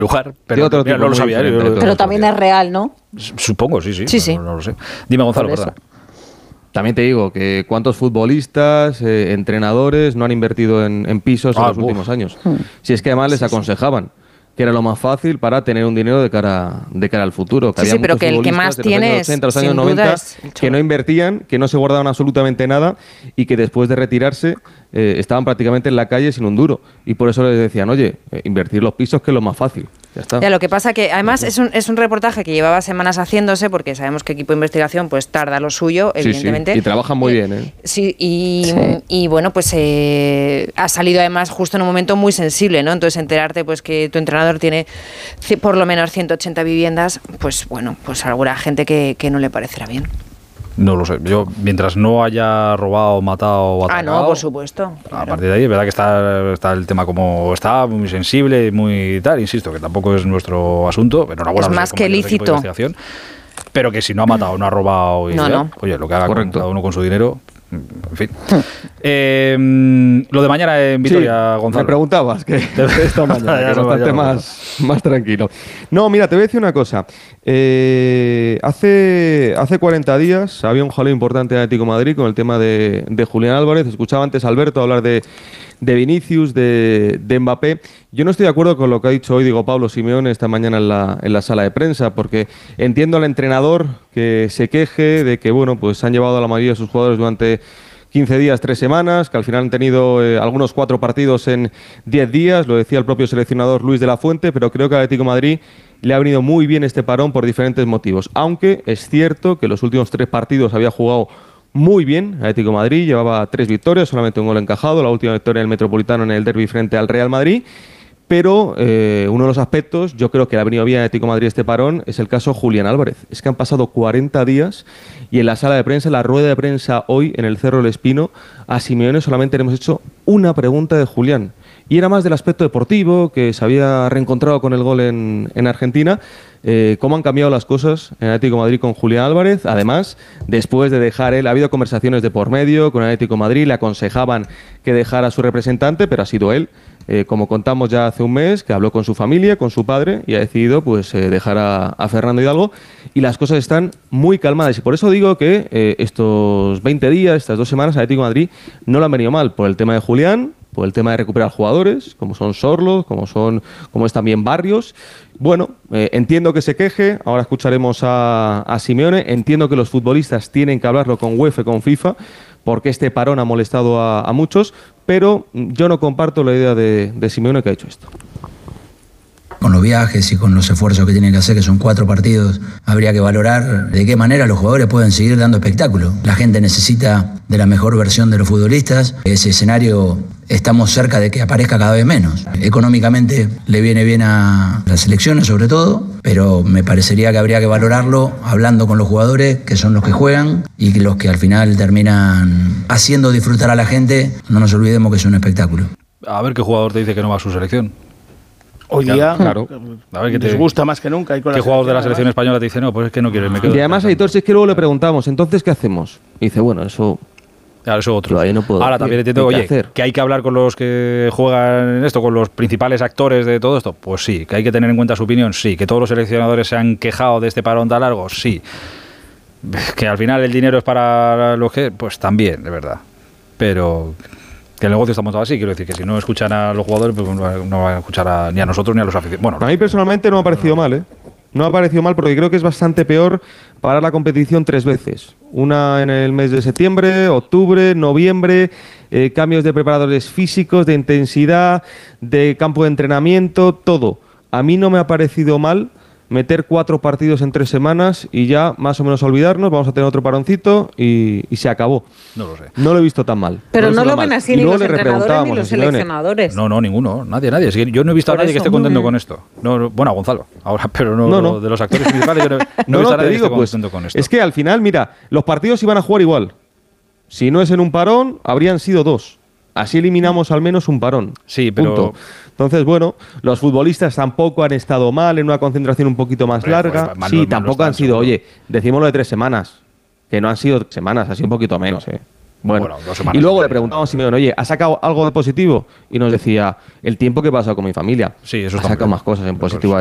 lugar, pero mira, no lo sabía. Pero también es real, ¿no? Supongo, sí. Sí. No lo sé. Dime, Gonzalo, perdón. También te digo que cuántos futbolistas, entrenadores no han invertido en pisos en los últimos años. Si es que además les aconsejaban que era lo más fácil para tener un dinero de cara al futuro. Que sí, pero que el que más tiene es, los años 90, que no invertían, que no se guardaban absolutamente nada y que después de retirarse estaban prácticamente en la calle sin un duro. Y por eso les decían, oye, invertir los pisos que es lo más fácil. Ya está. Ya, lo que pasa que además es un reportaje que llevaba semanas haciéndose, porque sabemos que equipo de investigación pues tarda lo suyo, evidentemente. Sí. Y trabajan muy bien, ¿eh? Sí, y bueno, pues ha salido además justo en un momento muy sensible, ¿no? Entonces enterarte pues que tu entrenador tiene por lo menos 180 viviendas, pues bueno, pues a alguna gente que no le parecerá bien. No lo sé. Yo, mientras no haya robado, matado o atacado... no, por supuesto. Claro. A partir de ahí, es verdad que está el tema como está, muy sensible, muy tal, insisto, que tampoco es nuestro asunto. Enhorabuena, es más que lícito. Pero que si no ha matado, no ha robado... No. Oye, lo que haga cada uno con su dinero... En fin. Lo de mañana en Vitoria, sí, Gonzalo. Me preguntabas que esta mañana, que es bastante más tranquilo. No, mira, te voy a decir una cosa. Hace 40 días había un jaleo importante en Atlético de Madrid con el tema de Julián Álvarez. Escuchaba antes a Alberto hablar de Vinicius, de Mbappé. Yo no estoy de acuerdo con lo que ha dicho hoy Pablo Simeone esta mañana en la sala de prensa, porque entiendo al entrenador que se queje de que, bueno, pues han llevado a la mayoría de sus jugadores durante 15 días, 3 semanas, que al final han tenido algunos 4 partidos en 10 días, lo decía el propio seleccionador Luis de la Fuente, pero creo que al Atlético de Madrid le ha venido muy bien este parón por diferentes motivos, aunque es cierto que los últimos 3 partidos había jugado muy bien Atlético de Madrid, llevaba 3 victorias, solamente un gol encajado, la última victoria en el Metropolitano en el derbi frente al Real Madrid, pero uno de los aspectos, yo creo que le ha venido bien a Atlético de Madrid este parón, es el caso Julián Álvarez. Es que han pasado 40 días y en la sala de prensa, en la rueda de prensa hoy en el Cerro del Espino, a Simeone solamente le hemos hecho una pregunta de Julián. Y era más del aspecto deportivo, que se había reencontrado con el gol en Argentina. Cómo han cambiado las cosas en Atlético de Madrid con Julián Álvarez. Además, después de dejar él, ha habido conversaciones de por medio con el Atlético de Madrid, le aconsejaban que dejara a su representante, pero ha sido él, como contamos ya hace un mes, que habló con su familia, con su padre, y ha decidido pues dejar a Fernando Hidalgo, y las cosas están muy calmadas. Y por eso digo que estos 20 días, estas 2 semanas, a Atlético de Madrid no le han venido mal, por el tema de Julián, por el tema de recuperar jugadores, como son Sorlo, como es también Barrios. Bueno, entiendo que se queje, ahora escucharemos a Simeone, entiendo que los futbolistas tienen que hablarlo con UEFA, con FIFA, porque este parón ha molestado a muchos, pero yo no comparto la idea de Simeone que ha hecho esto. Con los viajes y con los esfuerzos que tienen que hacer, que son 4 partidos, habría que valorar de qué manera los jugadores pueden seguir dando espectáculo. La gente necesita de la mejor versión de los futbolistas. Ese escenario estamos cerca de que aparezca cada vez menos. Económicamente le viene bien a las selecciones sobre todo, pero me parecería que habría que valorarlo hablando con los jugadores, que son los que juegan y los que al final terminan haciendo disfrutar a la gente. No nos olvidemos que es un espectáculo. A ver qué jugador te dice que no va a su selección. Hoy día, claro. A ver, les gusta más que nunca. ¿Qué jugador de la selección española te dice, no, pues es que no quiero, me quedo? Y además, Aitor, si es que luego le preguntamos, ¿entonces qué hacemos? Y dice, bueno, eso... Claro, eso otro. No puedo. Ahora también entiendo, oye, que hay que hablar con los que juegan en esto, con los principales actores de todo esto. Pues sí, que hay que tener en cuenta su opinión, sí. Que todos los seleccionadores se han quejado de este parón tan largo, sí. Que al final el dinero es para los que... Pues también, de verdad. Pero... que el negocio está montado así, quiero decir que si no escuchan a los jugadores, pues no van a escuchar ni a nosotros ni a los aficionados. Bueno, a mí personalmente no me ha parecido mal, ¿eh? No me ha parecido mal porque creo que es bastante peor parar la competición 3 veces. Una en el mes de septiembre, octubre, noviembre, cambios de preparadores físicos, de intensidad, de campo de entrenamiento, todo. A mí no me ha parecido mal meter 4 partidos en 3 semanas y ya más o menos olvidarnos, vamos a tener otro paroncito y se acabó. No lo sé. No lo he visto tan mal. Pero no lo ven así ni los entrenadores ni los seleccionadores. No, ninguno. Nadie. Es que yo no he visto a nadie que esté contento con esto. No, bueno, a Gonzalo, ahora, pero no. De los actores principales, yo no he visto a nadie que esté contento con esto. Es que al final, mira, los partidos iban a jugar igual. Si no es en un parón, habrían sido 2. Así eliminamos al menos un parón. Sí, pero... Punto. Entonces, bueno, los futbolistas tampoco han estado mal en una concentración un poquito más larga. Pues, sí, tampoco han sido, oye, decímoslo de 3 semanas, que no han sido 3 semanas, ha sido un poquito menos, Bueno, 2 semanas. Y luego le preguntamos a Simeone, oye, ¿has sacado algo de positivo? Y nos decía, el tiempo que he pasado con mi familia. Sí, eso ha está sacado muy bien. más cosas en positivo.